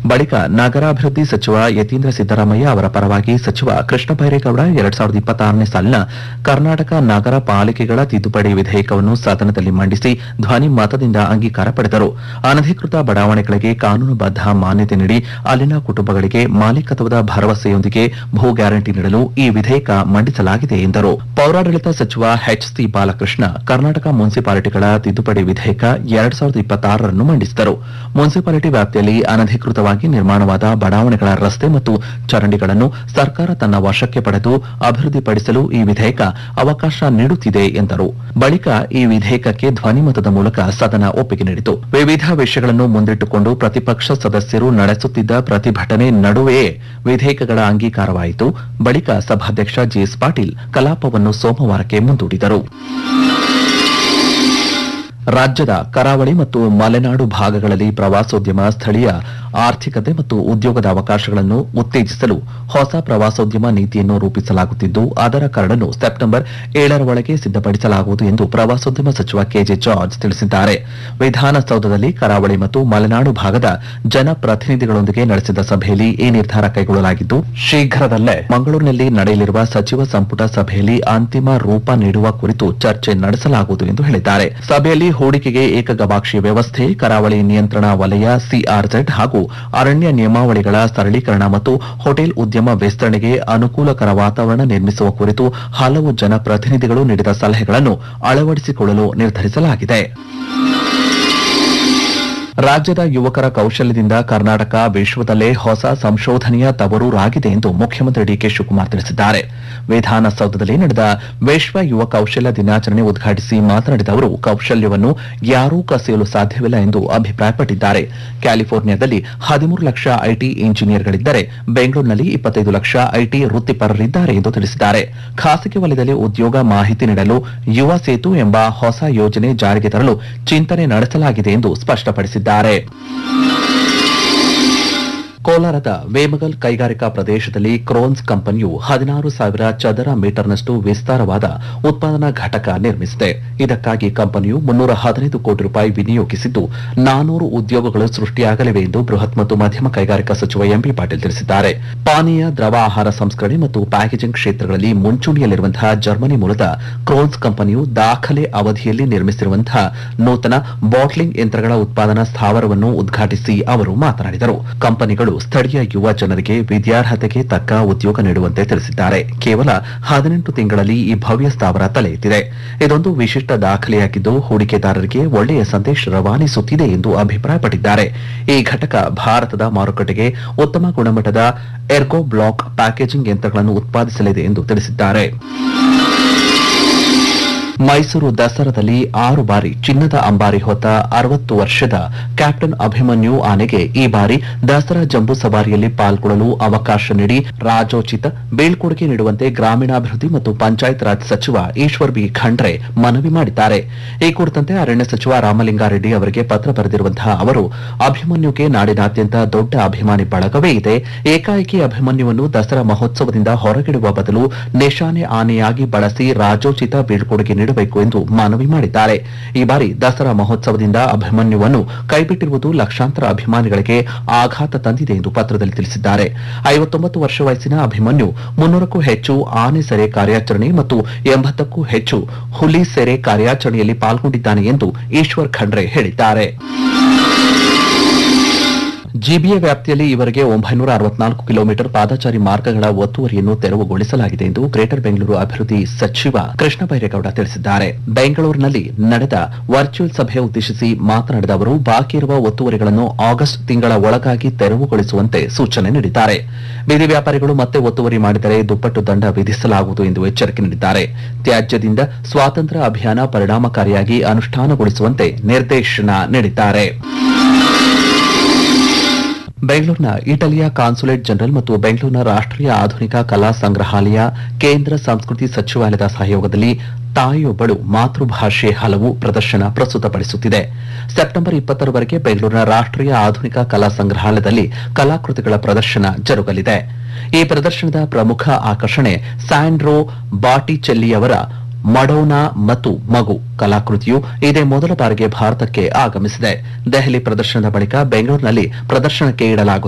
ಬಳಿಕ ನಗರಾಭಿವೃದ್ಧಿ ಸಚಿವ ಯತೀಂದ್ರ ಸಿದ್ದರಾಮಯ್ಯ ಅವರ ಪರವಾಗಿ ಸಚಿವ ಕೃಷ್ಣ ಬೈರೇಗೌಡ 2026ನೇ ಸಾಲಿನ ಕರ್ನಾಟಕ ನಗರ ಪಾಲಿಕೆಗಳ ತಿದ್ದುಪಡಿ ವಿಧೇಯಕವನ್ನು ಸದನದಲ್ಲಿ ಮಂಡಿಸಿ ಧ್ವನಿ ಮತದಿಂದ ಅಂಗೀಕಾರ ಪಡೆದರು. ಅನಧಿಕೃತ ಬಡಾವಣೆಗಳಿಗೆ ಕಾನೂನುಬದ್ಧ ಮಾನ್ಯತೆ ನೀಡಿ ಅಲ್ಲಿನ ಕುಟುಂಬಗಳಿಗೆ ಮಾಲೀಕತ್ವದ ಭರವಸೆಯೊಂದಿಗೆ ಭೂ ಗ್ಯಾರಂಟಿ ನೀಡಲು ಈ ವಿಧೇಯಕ ಮಂಡಿಸಲಾಗಿದೆ ಎಂದರು. ಪೌರಾಡಳಿತ ಸಚಿವ ಎಚ್.ಸಿ. ಬಾಲಕೃಷ್ಣ ಕರ್ನಾಟಕ ಮುನ್ಸಿಪಾಲಿಟಿಗಳ ತಿದ್ದುಪಡಿ ವಿಧೇಯಕ 2026 ಮಂಡಿಸಿದರು. ಮುನ್ಸಿಪಾಲಿಟಿ ವ್ಯಾಪ್ತಿಯಲ್ಲಿ ಅನಧಿಕೃತವಾಗಿ ನಿರ್ಮಾಣವಾದ ಬಡಾವಣೆಗಳ ರಸ್ತೆ ಮತ್ತು ಚರಂಡಿಗಳನ್ನು ಸರ್ಕಾರ ತನ್ನ ವಶಕ್ಕೆ ಪಡೆದು ಅಭಿವೃದ್ಧಿಪಡಿಸಲು ಈ ವಿಧೇಯಕ ಅವಕಾಶ ನೀಡುತ್ತಿದೆ ಎಂದರು. ಬಳಿಕ ಈ ವಿಧೇಯಕಕ್ಕೆ ಧ್ವನಿಮತದ ಮೂಲಕ ಸದನ ಒಪ್ಪಿಗೆ ನೀಡಿತು. ವಿವಿಧ ವಿಷಯಗಳನ್ನು ಮುಂದಿಟ್ಟುಕೊಂಡು ಪ್ರತಿಪಕ್ಷ ಸದಸ್ಯರು ನಡೆಸುತ್ತಿದ್ದ ಪ್ರತಿಭಟನೆ ನಡುವೆಯೇ ವಿಧೇಯಕಗಳ ಅಂಗೀಕಾರವಾಯಿತು. ಬಳಿಕ ಸಭಾಧ್ಯಕ್ಷ ಜಿಎಸ್ ಪಾಟೀಲ್ ಕಲಾಪವನ್ನು ಸೋಮವಾರಕ್ಕೆ ಮುಂದೂಡಿದರು. ರಾಜ್ಯದ ಕರಾವಳಿ ಮತ್ತು ಮಲೆನಾಡು ಭಾಗಗಳಲ್ಲಿ ಪ್ರವಾಸೋದ್ಯಮ, ಸ್ಥಳೀಯ ಆರ್ಥಿಕತೆ ಮತ್ತು ಉದ್ಯೋಗದ ಅವಕಾಶಗಳನ್ನು ಉತ್ತೇಜಿಸಲು ಹೊಸ ಪ್ರವಾಸೋದ್ಯಮ ನೀತಿಯನ್ನು ರೂಪಿಸಲಾಗುತ್ತಿದ್ದು, ಅದರ ಕರಡನ್ನು ಸೆಪ್ಟೆಂಬರ್ 7ರ ಒಳಗೆ ಸಿದ್ದಪಡಿಸಲಾಗುವುದು ಎಂದು ಪ್ರವಾಸೋದ್ಯಮ ಸಚಿವ ಕೆಜೆ ಜಾರ್ಜ್ ತಿಳಿಸಿದ್ದಾರೆ. ವಿಧಾನಸೌಧದಲ್ಲಿ ಕರಾವಳಿ ಮತ್ತು ಮಲೆನಾಡು ಭಾಗದ ಜನಪ್ರತಿನಿಧಿಗಳೊಂದಿಗೆ ನಡೆಸಿದ ಸಭೆಯಲ್ಲಿ ಈ ನಿರ್ಧಾರ ಕೈಗೊಳ್ಳಲಾಗಿದ್ದು, ಶೀಘ್ರದಲ್ಲೇ ಮಂಗಳೂರಿನಲ್ಲಿ ನಡೆಯಲಿರುವ ಸಚಿವ ಸಂಪುಟ ಸಭೆಯಲ್ಲಿ ಅಂತಿಮ ರೂಪ ನೀಡುವ ಕುರಿತು ಚರ್ಚೆ ನಡೆಸಲಾಗುವುದು ಎಂದು ಹೇಳಿದ್ದಾರೆ. ಸಭೆಯಲ್ಲಿ ಹೂಡಿಕೆಗೆ ಏಕಗವಾಕ್ಷಿ ವ್ಯವಸ್ಥೆ, ಕರಾವಳಿ ನಿಯಂತ್ರಣ ವಲಯ ಸಿಆರ್ಜೆಡ್ ಹಾಗೂ ಅರಣ್ಯ ನಿಯಮಾವಳಿಗಳ ಸರಳೀಕರಣ ಮತ್ತು ಹೋಟೆಲ್ ಉದ್ಯಮ ವಿಸ್ತರಣೆಗೆ ಅನುಕೂಲಕರ ವಾತಾವರಣ ನಿರ್ಮಿಸುವ ಕುರಿತು ಹಲವು ಜನಪ್ರತಿನಿಧಿಗಳು ನೀಡಿದ ಸಲಹೆಗಳನ್ನು ಅಳವಡಿಸಿಕೊಳ್ಳಲು ನಿರ್ಧರಿಸಲಾಗಿದೆ. ರಾಜ್ಯದ ಯುವಕರ ಕೌಶಲ್ಯದಿಂದ ಕರ್ನಾಟಕ ವಿಶ್ವದಲ್ಲೇ ಹೊಸ ಸಂಶೋಧನೆಯ ತವರೂರಾಗಿದೆ ಎಂದು ಮುಖ್ಯಮಂತ್ರಿ ಡಿಕೆ ಶಿವಕುಮಾರ್ ತಿಳಿಸಿದ್ದಾರೆ. ವಿಧಾನಸೌಧದಲ್ಲಿ ನಡೆದ ವಿಶ್ವ ಯುವ ಕೌಶಲ್ಯ ದಿನಾಚರಣೆ ಉದ್ಘಾಟಿಸಿ ಮಾತನಾಡಿದ ಅವರು, ಕೌಶಲ್ಯವನ್ನು ಯಾರೂ ಕಸಿಯಲು ಸಾಧ್ಯವಿಲ್ಲ ಎಂದು ಅಭಿಪ್ರಾಯಪಟ್ಟಿದ್ದಾರೆ. ಕ್ಯಾಲಿಫೋರ್ನಿಯಾದಲ್ಲಿ 13 ಲಕ್ಷ ಐಟಿ ಇಂಜಿನಿಯರ್ಗಳಿದ್ದರೆ ಬೆಂಗಳೂರಿನಲ್ಲಿ 25 ಲಕ್ಷ ಐಟಿ ವೃತ್ತಿಪರರಿದ್ದಾರೆ ಎಂದು ತಿಳಿಸಿದ್ದಾರೆ. ಖಾಸಗಿ ವಲಯದಲ್ಲಿ ಉದ್ಯೋಗ ಮಾಹಿತಿ ನೀಡಲು ಯುವ ಸೇತು ಎಂಬ ಹೊಸ ಯೋಜನೆ ಜಾರಿಗೆ ತರಲು ಚಿಂತನೆ ನಡೆಸಲಾಗಿದೆ ಎಂದು ಸ್ಪಷ್ಟಪಡಿಸಿದ್ದಾರೆ. ಕೋಲಾರದ ವೇಮಗಲ್ ಕೈಗಾರಿಕಾ ಪ್ರದೇಶದಲ್ಲಿ ಕ್ರೋನ್ಸ್ ಕಂಪನಿಯು 16,000 ಚದರ ಮೀಟರ್ನಷ್ಟು ವಿಸ್ತಾರವಾದ ಉತ್ಪಾದನಾ ಘಟಕ ನಿರ್ಮಿಸಿದೆ. ಇದಕ್ಕಾಗಿ ಕಂಪನಿಯು 315 ಕೋಟಿ ರೂಪಾಯಿ ವಿನಿಯೋಗಿಸಿದ್ದು 400 ಉದ್ಯೋಗಗಳು ಸೃಷ್ಟಿಯಾಗಲಿವೆ ಎಂದು ಬೃಹತ್ ಮತ್ತು ಮಧ್ಯಮ ಕೈಗಾರಿಕಾ ಸಚಿವ ಎಂಬಿ ಪಾಟೀಲ್ ತಿಳಿಸಿದ್ದಾರೆ. ಪಾನೀಯ ದ್ರವ ಆಹಾರ ಸಂಸ್ಕರಣೆ ಮತ್ತು ಪ್ಯಾಕೇಜಿಂಗ್ ಕ್ಷೇತ್ರಗಳಲ್ಲಿ ಮುಂಚೂಣಿಯಲ್ಲಿರುವಂತಹ ಜರ್ಮನಿ ಮೂಲದ ಕ್ರೋನ್ಸ್ ಕಂಪನಿಯು ದಾಖಲೆ ಅವಧಿಯಲ್ಲಿ ನಿರ್ಮಿಸಿರುವಂತಹ ನೂತನ ಬಾಟ್ಲಿಂಗ್ ಯಂತ್ರಗಳ ಉತ್ಪಾದನಾ ಸ್ಥಾವರವನ್ನು ಉದ್ಘಾಟಿಸಿ ಅವರು ಮಾತನಾಡಿದರು. ಕಂಪನಿಗಳು ಸ್ಥಳೀಯ ಯುವ ಜನರಿಗೆ ವಿದ್ಯಾರ್ಹತೆಗೆ ತಕ್ಕ ಉದ್ಯೋಗ ನೀಡುವಂತೆ ತಿಳಿಸಿದ್ದಾರೆ. ಕೇವಲ 18 ತಿಂಗಳಲ್ಲಿ ಈ ಭವ್ಯ ಸ್ಥಾವರ ತಲೆ ಎತ್ತಿದೆ. ಇದೊಂದು ವಿಶಿಷ್ಟ ದಾಖಲೆಯಾಗಿದ್ದು ಹೂಡಿಕೆದಾರರಿಗೆ ಒಳ್ಳೆಯ ಸಂದೇಶ ರವಾನಿಸುತ್ತಿದೆ ಎಂದು ಅಭಿಪ್ರಾಯಪಟ್ಟಿದ್ದಾರೆ. ಈ ಘಟಕ ಭಾರತದ ಮಾರುಕಟ್ಟೆಗೆ ಉತ್ತಮ ಗುಣಮಟ್ಟದ ಎರ್ಗೋ ಬ್ಲಾಕ್ ಪ್ಯಾಕೇಜಿಂಗ್ ಯಂತ್ರಗಳನ್ನು ಉತ್ಪಾದಿಸಲಿದೆ ಎಂದು ತಿಳಿಸಿದ್ದಾರೆ. ಮೈಸೂರು ದಸರಾದಲ್ಲಿ 6 ಬಾರಿ ಚಿನ್ನದ ಅಂಬಾರಿ ಹೊತ್ತ 60 ವರ್ಷದ ಕ್ಯಾಪ್ಟನ್ ಅಭಿಮನ್ಯು ಆನೆಗೆ ಈ ಬಾರಿ ದಸರಾ ಜಂಬೂ ಸವಾರಿಯಲ್ಲಿ ಪಾಲ್ಗೊಳ್ಳಲು ಅವಕಾಶ ನೀಡಿ ರಾಜೋಚಿತ ಬೀಳ್ಕೊಡುಗೆ ನೀಡುವಂತೆ ಗ್ರಾಮೀಣಾಭಿವೃದ್ಧಿ ಮತ್ತು ಪಂಚಾಯತ್ ರಾಜ್ ಸಚಿವ ಈಶ್ವರ್ ಬಿ ಖಂಡ್ರೆ ಮನವಿ ಮಾಡಿದ್ದಾರೆ. ಈ ಕುರಿತಂತೆ ಅರಣ್ಯ ಸಚಿವ ರಾಮಲಿಂಗಾರೆಡ್ಡಿ ಅವರಿಗೆ ಪತ್ರ ಬರೆದಿರುವಂತಹ ಅವರು, ಅಭಿಮನ್ಯುಗೆ ನಾಡಿನಾದ್ಯಂತ ದೊಡ್ಡ ಅಭಿಮಾನಿ ಬಳಗವೇ ಇದೆ. ಏಕಾಏಕಿ ಅಭಿಮನ್ಯುವನ್ನು ದಸರಾ ಮಹೋತ್ಸವದಿಂದ ಹೊರಗಿಡುವ ಬದಲು ನಿಶಾನೆ ಆನೆಯಾಗಿ ಬಳಸಿ ರಾಜೋಚಿತ ಬೀಳ್ಕೊಡುಗೆ ನೀಡಬೇಕು ಎಂದು ಮನವಿ ಮಾಡಿದ್ದಾರೆ. ಈ ಬಾರಿ ದಸರಾ ಮಹೋತ್ಸವದಿಂದ ಅಭಿಮನ್ಯುವನ್ನು ಕೈಬಿಟ್ಟಿರುವುದು ಲಕ್ಷಾಂತರ ಅಭಿಮಾನಿಗಳಿಗೆ ಆಘಾತ ತಂದಿದೆ ಎಂದು ಪತ್ರದಲ್ಲಿ ತಿಳಿಸಿದ್ದಾರೆ. 59 ವರ್ಷ ವಯಸ್ಸಿನ ಅಭಿಮನ್ಯು 300ಕ್ಕೂ ಹೆಚ್ಚು ಆನೆ ಸೆರೆ ಕಾರ್ಯಾಚರಣೆ ಮತ್ತು 80ಕ್ಕೂ ಹೆಚ್ಚು ಹುಲಿ ಸೆರೆ ಕಾರ್ಯಾಚರಣೆಯಲ್ಲಿ ಪಾಲ್ಗೊಂಡಿದ್ದಾನೆ ಎಂದು ಈಶ್ವರ್ ಖಂಡ್ರೆ ಹೇಳಿದ್ದಾರೆ. ಜಿಬಿಎ ವ್ಯಾಪ್ತಿಯಲ್ಲಿ ಈವರೆಗೆ 964 ಕಿಲೋಮೀಟರ್ ಪಾದಚಾರಿ ಮಾರ್ಗಗಳ ಒತ್ತುವರಿಯನ್ನು ತೆರವುಗೊಳಿಸಲಾಗಿದೆ ಎಂದು ಗ್ರೇಟರ್ ಬೆಂಗಳೂರು ಅಭಿವೃದ್ಧಿ ಸಚಿವ ಕೃಷ್ಣ ಬೈರೇಗೌಡ ತಿಳಿಸಿದ್ದಾರೆ. ಬೆಂಗಳೂರಿನಲ್ಲಿ ನಡೆದ ವರ್ಚುವಲ್ ಸಭೆ ಉದ್ದೇಶಿಸಿ ಮಾತನಾಡಿದ ಅವರು, ಬಾಕಿ ಇರುವ ಒತ್ತುವರಿಗಳನ್ನು ಆಗಸ್ಟ್ ತಿಂಗಳ ಒಳಗಾಗಿ ತೆರವುಗೊಳಿಸುವಂತೆ ಸೂಚನೆ ನೀಡಿದ್ದಾರೆ. ಬೀದಿ ವ್ಯಾಪಾರಿಗಳು ಮತ್ತೆ ಒತ್ತುವರಿ ಮಾಡಿದರೆ ದುಪ್ಪಟ್ಟು ದಂಡ ವಿಧಿಸಲಾಗುವುದು ಎಂದು ಎಚ್ಚರಿಕೆ ನೀಡಿದ್ದಾರೆ. ತ್ಯಾಜ್ಯದಿಂದ ಸ್ವಾತಂತ್ರ್ಯ ಅಭಿಯಾನ ಪರಿಣಾಮಕಾರಿಯಾಗಿ ಅನುಷ್ಠಾನಗೊಳಿಸುವಂತೆ ನಿರ್ದೇಶನ ನೀಡಿದ್ದಾರೆ. ಬೆಂಗಳೂರಿನ ಇಟಲಿಯ ಕಾನ್ಸುಲೇಟ್ ಜನರಲ್ ಮತ್ತು ಬೆಂಗಳೂರಿನ ರಾಷ್ಟ್ರೀಯ ಆಧುನಿಕ ಕಲಾ ಸಂಗ್ರಹಾಲಯ, ಕೇಂದ್ರ ಸಂಸ್ಕೃತಿ ಸಚಿವಾಲಯದ ಸಹಯೋಗದಲ್ಲಿ ತಾಯಿಯೊಬ್ಬಳು ಮಾತೃಭಾಷೆ ಹಲವು ಪ್ರದರ್ಶನ ಪ್ರಸ್ತುತಪಡಿಸುತ್ತಿದೆ. ಸೆಪ್ಟೆಂಬರ್ 20ರವರೆಗೆ ಬೆಂಗಳೂರಿನ ರಾಷ್ಟ್ರೀಯ ಆಧುನಿಕ ಕಲಾ ಸಂಗ್ರಹಾಲಯದಲ್ಲಿ ಕಲಾಕೃತಿಗಳ ಪ್ರದರ್ಶನ ಜರುಗಲಿದೆ. ಈ ಪ್ರದರ್ಶನದ ಪ್ರಮುಖ ಆಕರ್ಷಣೆ ಸ್ಯಾಂಡ್ರೋ ಬಾಟಿಚೆಲ್ಲಿಯವರ ಮಡೋನಾ ಮತ್ತು ಮಗು ಕಲಾಕೃತಿಯು ಇದೇ ಮೊದಲ ಬಾರಿಗೆ ಭಾರತಕ್ಕೆ ಆಗಮಿಸಿದೆ. ದೆಹಲಿ ಪ್ರದರ್ಶನದ ಬಳಿಕ ಬೆಂಗಳೂರಿನಲ್ಲಿ ಪ್ರದರ್ಶನಕ್ಕೆ ಇಡಲಾಗುತ್ತದೆ.